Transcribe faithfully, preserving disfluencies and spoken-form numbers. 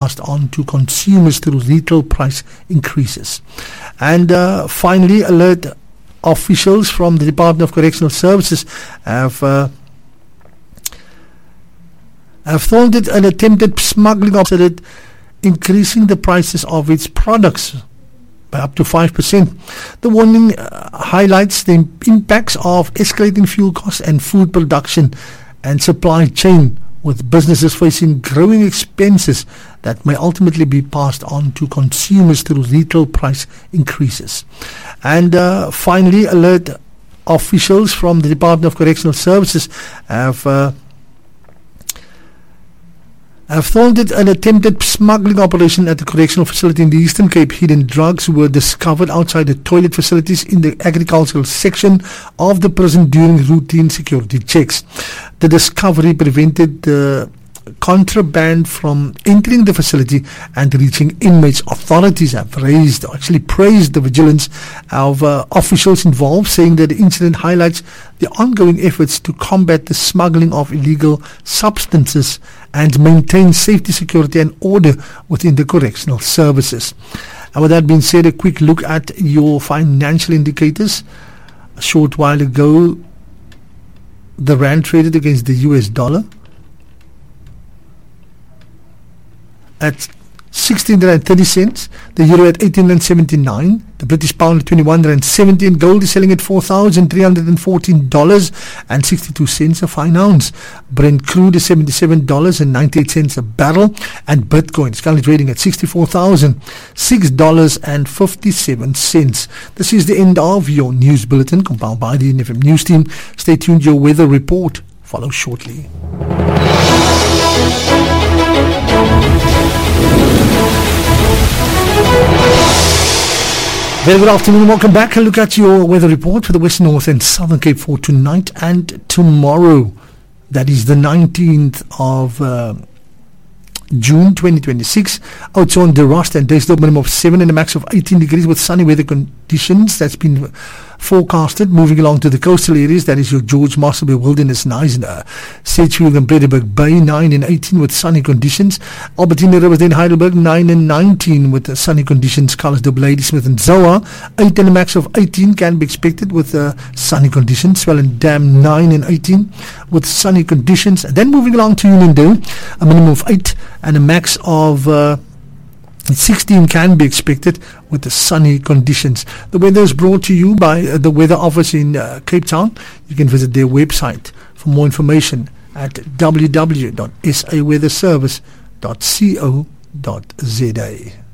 passed on to consumers through retail price increases. And uh, finally, alert officials from the Department of Correctional Services have uh, have thwarted an attempted smuggling operation, increasing the prices of its products by up to five percent. The warning uh, highlights the impacts of escalating fuel costs and food production and supply chain, with businesses facing growing expenses that may ultimately be passed on to consumers through retail price increases. And uh, finally, alert officials from the Department of Correctional Services have uh, have thwarted an attempted smuggling operation at the correctional facility in the Eastern Cape. Hidden drugs were discovered outside the toilet facilities in the agricultural section of the prison during routine security checks. The discovery prevented the contraband from entering the facility and reaching inmates. Authorities have raised, or actually praised, the vigilance of uh, officials involved, saying that the incident highlights the ongoing efforts to combat the smuggling of illegal substances and maintain safety, security and order within the correctional services. And with that being said, a quick look at your financial indicators. A short while ago, the rand traded against the U S dollar at sixteen rand thirty cents, the euro at eighteen rand seventy-nine, the British pound at twenty-one rand seventy, and gold is selling at four thousand three hundred fourteen dollars and sixty-two cents a fine ounce. Brent crude is seventy-seven dollars and ninety-eight cents a barrel, and Bitcoin is currently trading at sixty-four thousand six dollars and fifty-seven cents. This is the end of your news bulletin compiled by the N F M News team. Stay tuned, your weather report follows shortly. Very good afternoon, welcome back. A look at your weather report for the West, North and Southern Cape for tonight and tomorrow. That is the nineteenth of uh, June twenty twenty-six. Outside the Rost and days, the minimum of seven and a max of eighteen degrees with sunny weather conditions. That's been forecasted. Moving along to the coastal areas, that is your George Mossel Bay Wilderness, Knysna, Sedgefield and Bredenburg Bay, nine and eighteen with sunny conditions. Albertina Riversdale, Heidelberg, nine and nineteen with uh, sunny conditions. Carlsdorp, Ladysmith and Zoa, eight and a max of eighteen can be expected with uh, sunny conditions. Swellendam, nine and eighteen with sunny conditions. And then moving along to Unionville, a minimum of eight and a max of uh, sixteen can be expected with the sunny conditions. The weather is brought to you by uh, the Weather Office in uh, Cape Town. You can visit their website for more information at w w w dot s a weather service dot co dot z a.